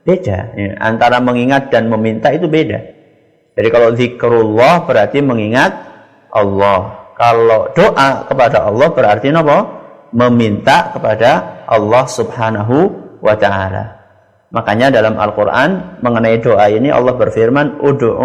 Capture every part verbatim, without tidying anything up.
Beda. Ya. Antara mengingat dan meminta itu beda. Jadi kalau zikrullah berarti mengingat Allah. Kalau doa kepada Allah berarti apa? Meminta kepada Allah Subhanahu wa ta'ala. Makanya dalam Al-Quran mengenai doa ini Allah berfirman,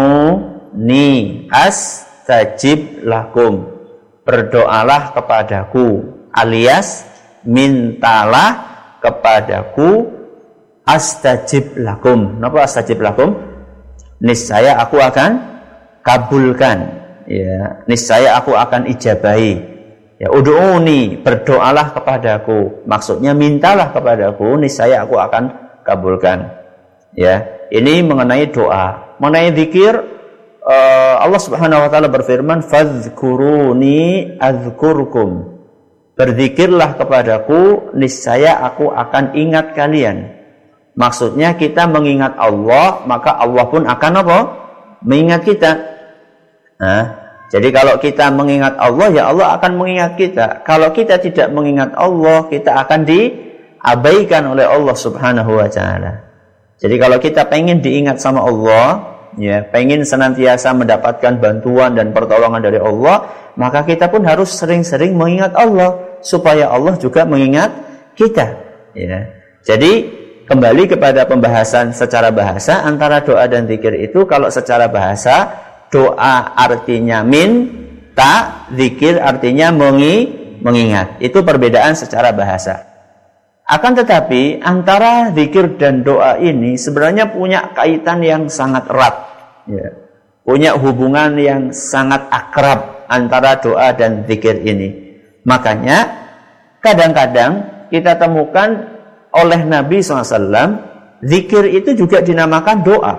Udu'uni astajib lakum. Berdoalah kepadaku, alias mintalah kepadaku, astajib lakum. Kenapa astajib lakum? Niscaya aku akan kabulkan, ya. Niscaya aku akan ijabahi. Ya, ud'uni, berdoalah kepadaku. Maksudnya mintalah kepadaku, niscaya aku akan kabulkan. Ya, ini mengenai doa. Mengenai zikir, uh, Allah Subhanahu wa taala berfirman, "Fadhkuruni adzkurkum." Berzikirlah kepadaku, niscaya aku akan ingat kalian. Maksudnya kita mengingat Allah, maka Allah pun akan apa? Mengingat kita. Nah, jadi kalau kita mengingat Allah, ya Allah akan mengingat kita. Kalau kita tidak mengingat Allah, kita akan diabaikan oleh Allah Subhanahu wa ta'ala. Jadi kalau kita pengen diingat sama Allah, ya, pengen senantiasa mendapatkan bantuan dan pertolongan dari Allah, maka kita pun harus sering-sering mengingat Allah, supaya Allah juga mengingat kita. Ya. Jadi kembali kepada pembahasan secara bahasa antara doa dan zikir itu, kalau secara bahasa doa artinya minta, zikir artinya mengi, mengingat. Itu perbedaan secara bahasa. Akan tetapi antara zikir dan doa ini sebenarnya punya kaitan yang sangat erat, ya. Punya hubungan yang sangat akrab antara doa dan zikir ini. Makanya kadang-kadang kita temukan oleh Nabi shallallahu alaihi wasallam, zikir itu juga dinamakan doa.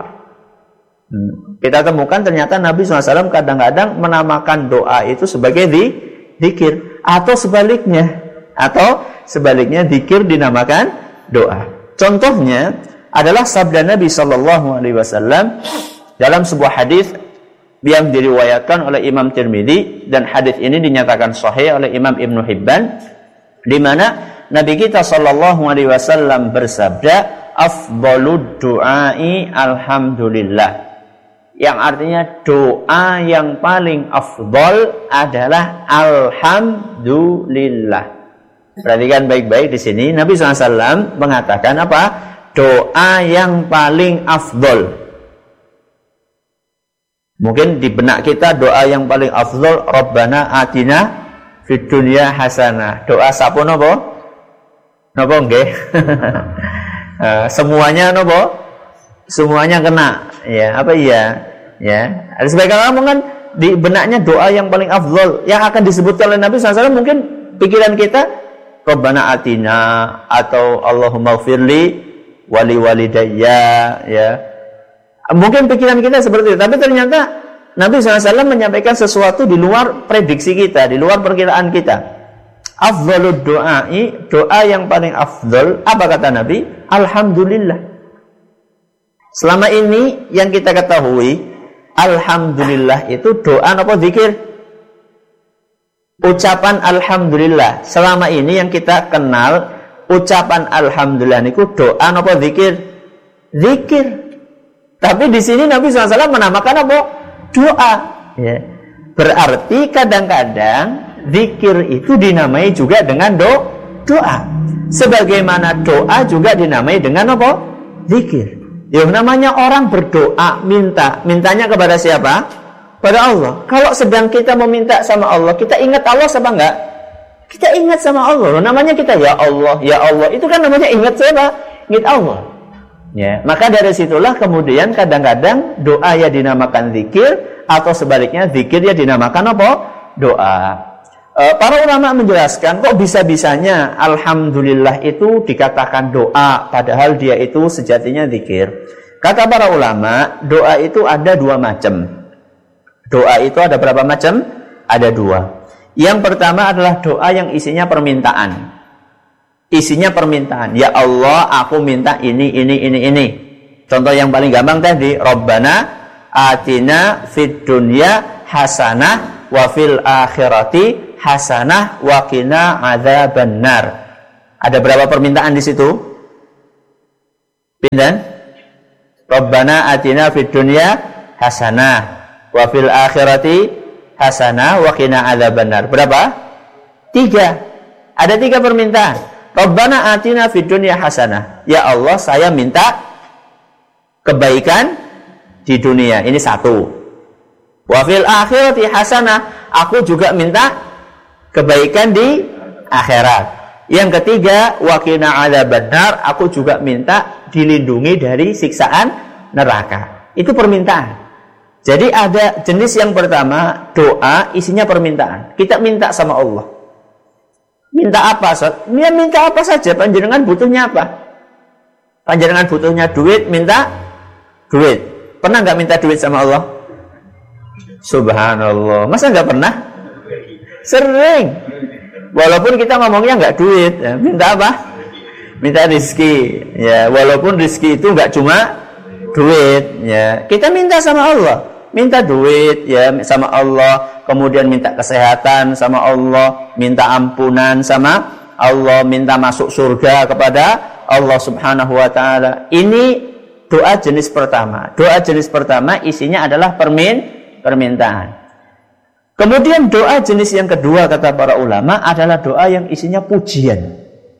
Hmm. Kita temukan ternyata Nabi shallallahu alaihi wasallam kadang-kadang menamakan doa itu sebagai zikir, atau sebaliknya, atau sebaliknya zikir dinamakan doa. Contohnya adalah sabda Nabi shallallahu alaihi wasallam dalam sebuah hadis yang diriwayatkan oleh Imam Tirmidzi, dan hadis ini dinyatakan sahih oleh Imam Ibnu Hibban, di mana Nabi kita sallallahu alaihi wasallam bersabda, afdhalud du'ai alhamdulillah. Yang artinya doa yang paling afdal adalah alhamdulillah. Perhatikan baik-baik di sini, Nabi shallallahu alaihi wasallam mengatakan apa? Doa yang paling afdal. Mungkin di benak kita doa yang paling afdal, Rabbana atina fid dunya hasanah. Doa sapa napa? Napa nggih? Semuanya napa? Semuanya kena. Ya, apa iya? Ya. Ada sebagian orang mungkin di benaknya doa yang paling afdal yang akan disebutkan oleh Nabi shallallahu alaihi wasallam, mungkin pikiran kita Rabbana atina atau Allahumma ighfirli wali walidayya, ya. Mungkin pikiran kita seperti itu, tapi ternyata Nabi shallallahu alaihi wasallam menyampaikan sesuatu di luar prediksi kita, di luar perkiraan kita. Afdhalud doai, doa yang paling afdal, apa kata Nabi? Alhamdulillah. Selama ini yang kita ketahui, alhamdulillah itu doa apa zikir? Ucapan alhamdulillah. Selama ini yang kita kenal, ucapan alhamdulillah itu doa apa zikir? Zikir. Tapi di sini Nabi shallallahu alaihi wasallam menamakan apa? Doa. Ya. Berarti kadang-kadang zikir itu dinamai juga dengan do, doa. Sebagaimana doa juga dinamai dengan apa? Zikir. Yang namanya orang berdoa, minta. Mintanya kepada siapa? Pada Allah. Kalau sedang kita meminta sama Allah, kita ingat Allah sama enggak? Kita ingat sama Allah. Namanya kita ya Allah, ya Allah. Itu kan namanya ingat siapa? Ingat Allah. Ya, maka dari situlah kemudian kadang-kadang doa ya dinamakan zikir, atau sebaliknya zikir ya dinamakan apa? Doa. E, para ulama menjelaskan, kok bisa-bisanya alhamdulillah itu dikatakan doa padahal dia itu sejatinya zikir. Kata para ulama, doa itu ada dua macam. Doa itu ada berapa macam? Ada dua. Yang pertama adalah doa yang isinya permintaan. Isinya permintaan. Ya Allah, aku minta ini, ini, ini, ini. Contoh yang paling gampang tadi, Rabbana atina fid dunya hasanah wa fil akhirati hasanah wa qina adzabannar. Ada berapa permintaan di situ? Pinten? Rabbana atina fid dunya hasanah wa fil akhirati hasanah wa qina adzabannar. Berapa? Tiga. Ada tiga permintaan. Rabbana atina fid dunya hasanah. Ya Allah, saya minta kebaikan di dunia. Ini satu. Wa fil akhirati hasanah. Aku juga minta kebaikan di akhirat. Yang ketiga, wa qina adzabannar, aku juga minta dilindungi dari siksaan neraka. Itu permintaan. Jadi ada jenis yang pertama, doa isinya permintaan. Kita minta sama Allah. Minta apa? Ya minta apa saja, panjenengan butuhnya apa? Panjenengan butuhnya duit, minta duit. Pernah nggak minta duit sama Allah? Subhanallah. Masa nggak pernah? Sering. Walaupun kita ngomongnya nggak duit, ya, minta apa? Minta rizki. Ya, walaupun rizki itu nggak cuma duit. Ya, kita minta sama Allah, minta duit, ya, sama Allah. Kemudian minta kesehatan sama Allah, minta ampunan sama Allah, minta masuk surga kepada Allah Subhanahu Wa Taala. Ini doa jenis pertama. Doa jenis pertama isinya adalah permin permintaan. Kemudian doa jenis yang kedua kata para ulama adalah doa yang isinya pujian.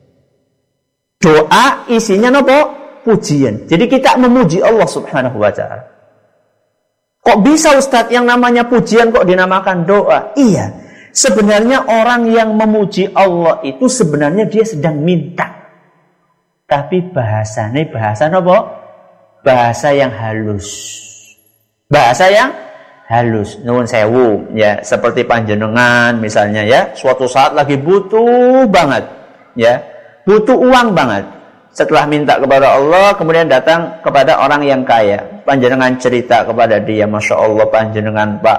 Doa isinya apa? Pujian. Jadi kita memuji Allah Subhanahu wa taala. Kok bisa Ustadz yang namanya pujian kok dinamakan doa? Iya. Sebenarnya orang yang memuji Allah itu sebenarnya dia sedang minta. Tapi bahasanya bahasa apa? Bahasa yang halus. Bahasa yang halus, nuwun sewu, ya, seperti panjenengan misalnya, ya, suatu saat lagi butuh banget, ya, butuh uang banget. Setelah minta kepada Allah, kemudian datang kepada orang yang kaya. Panjenengan cerita kepada dia, Masya Allah, panjenengan Pak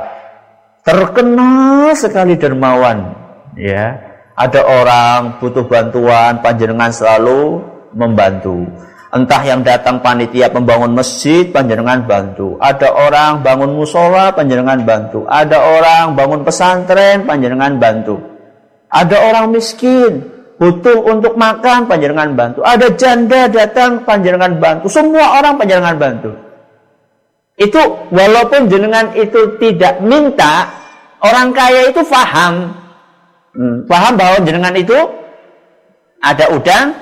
terkenal sekali dermawan, ya. Ada orang butuh bantuan, panjenengan selalu membantu. Entah yang datang panitia pembangun masjid, panjenengan bantu. Ada orang bangun musola, panjenengan bantu. Ada orang bangun pesantren, panjenengan bantu. Ada orang miskin, butuh untuk makan, panjenengan bantu. Ada janda datang, panjenengan bantu. Semua orang panjenengan bantu. Itu walaupun jenengan itu tidak minta, orang kaya itu faham. Hmm, paham bahwa jenengan itu ada udang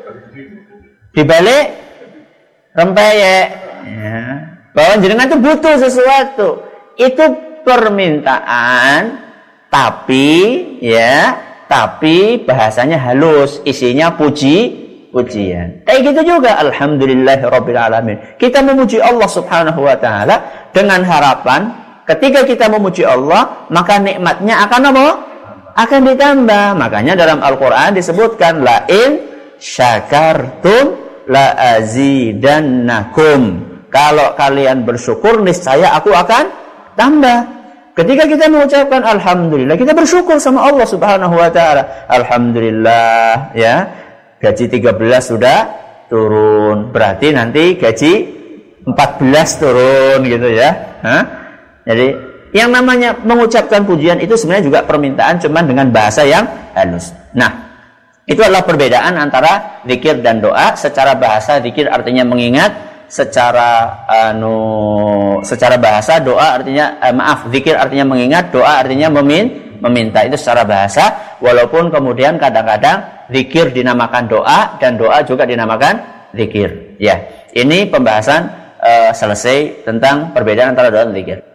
di balik rempeyek, ya. Bahwa jenengan itu butuh sesuatu. Itu permintaan, tapi ya, tapi bahasanya halus, isinya puji, pujian. Kayak gitu juga, alhamdulillahirabbil alamin. Kita memuji Allah Subhanahu wa taala dengan harapan ketika kita memuji Allah, maka nikmatnya akan apa? Akan ditambah. Makanya dalam Al-Qur'an disebutkan la in syakartum la azidannakum. Kalau kalian bersyukur, niscaya aku akan tambah. Ketika kita mengucapkan alhamdulillah, kita bersyukur sama Allah Subhanahu wa taala. Alhamdulillah, ya. Gaji tiga belas sudah turun. Berarti nanti gaji empat belas turun gitu ya. Hah? Jadi yang namanya mengucapkan pujian itu sebenarnya juga permintaan, cuman dengan bahasa yang halus. Nah, itu adalah perbedaan antara zikir dan doa. Secara bahasa zikir artinya mengingat, secara anu secara bahasa doa artinya eh, maaf zikir artinya mengingat, doa artinya memin, meminta. Itu secara bahasa. Walaupun kemudian kadang-kadang zikir dinamakan doa dan doa juga dinamakan zikir. Ya, ini pembahasan eh, selesai tentang perbedaan antara doa dan zikir.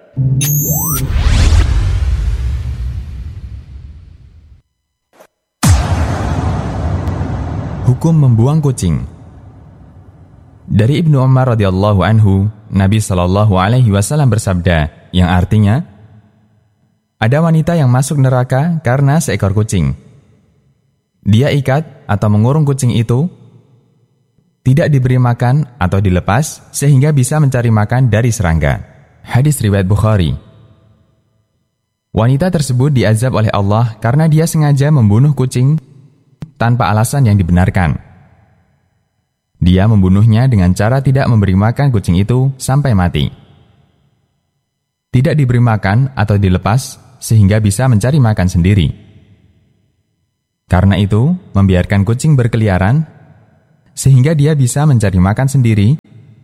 Hukum membuang kucing. Dari Ibnu Umar radhiyallahu anhu, Nabi Shallallahu alaihi wasallam bersabda, yang artinya, ada wanita yang masuk neraka karena seekor kucing. Dia ikat atau mengurung kucing itu, tidak diberi makan atau dilepas sehingga bisa mencari makan dari serangga. Hadis riwayat Bukhari. Wanita tersebut diazab oleh Allah karena dia sengaja membunuh kucing tanpa alasan yang dibenarkan. Dia membunuhnya dengan cara tidak memberi makan kucing itu sampai mati. Tidak diberi makan atau dilepas sehingga bisa mencari makan sendiri. Karena itu, membiarkan kucing berkeliaran sehingga dia bisa mencari makan sendiri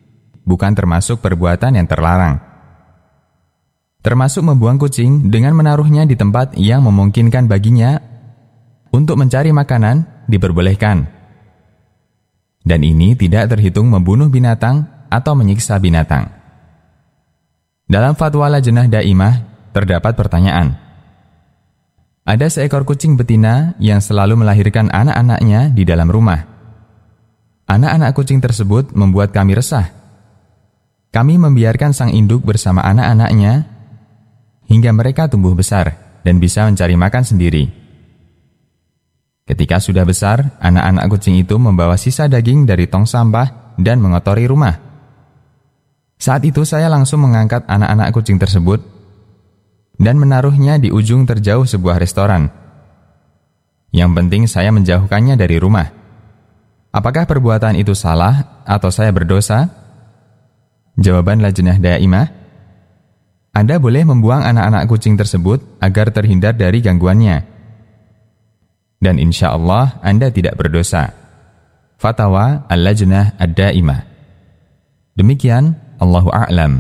bukan termasuk perbuatan yang terlarang. Termasuk membuang kucing dengan menaruhnya di tempat yang memungkinkan baginya untuk mencari makanan diperbolehkan. Dan ini tidak terhitung membunuh binatang atau menyiksa binatang. Dalam fatwa Lajnah Daimah terdapat pertanyaan. Ada seekor kucing betina yang selalu melahirkan anak-anaknya di dalam rumah. Anak-anak kucing tersebut membuat kami resah. Kami membiarkan sang induk bersama anak-anaknya hingga mereka tumbuh besar dan bisa mencari makan sendiri. Ketika sudah besar, anak-anak kucing itu membawa sisa daging dari tong sampah dan mengotori rumah. Saat itu saya langsung mengangkat anak-anak kucing tersebut dan menaruhnya di ujung terjauh sebuah restoran. Yang penting saya menjauhkannya dari rumah. Apakah perbuatan itu salah atau saya berdosa? Jawaban Lajnah Daimah, Anda boleh membuang anak-anak kucing tersebut agar terhindar dari gangguannya. Dan insya Allah Anda tidak berdosa. Fatwa Al-Lajnah Ad-Daimah. Demikian, Allahu a'lam.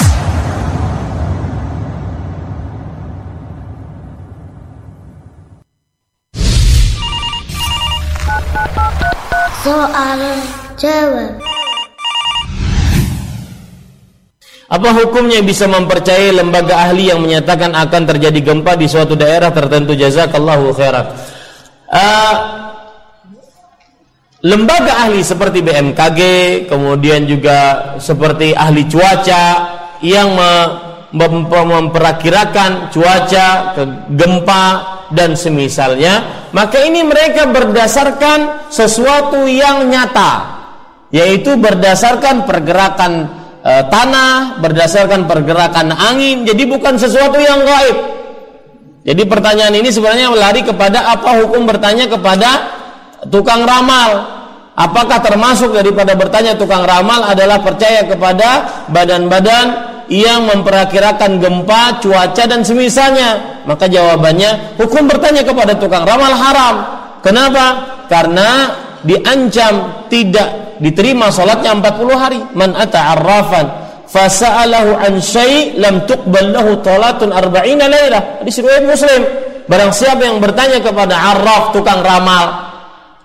Soal jawab. Apa hukumnya bisa mempercayai lembaga ahli yang menyatakan akan terjadi gempa di suatu daerah tertentu? Jazakallahu khairan. Uh, lembaga ahli seperti B M K G, kemudian juga seperti ahli cuaca yang memperakirakan cuaca, gempa dan semisalnya, maka ini mereka berdasarkan sesuatu yang nyata, yaitu berdasarkan pergerakan e, tanah, berdasarkan pergerakan angin. Jadi bukan sesuatu yang gaib. Jadi pertanyaan ini sebenarnya lari kepada apa hukum bertanya kepada tukang ramal. Apakah termasuk daripada bertanya tukang ramal adalah percaya kepada badan-badan yang memperakirakan gempa, cuaca dan semisalnya? Maka jawabannya, hukum bertanya kepada tukang ramal haram. Kenapa? Karena diancam tidak diterima salatnya empat puluh hari. Man ata'arrafan fasa'alahu an syai' lam tuqbal lahu salatun arba'ina lailah. Hadis riwayat Muslim. Barang siapa yang bertanya kepada arraf, tukang ramal,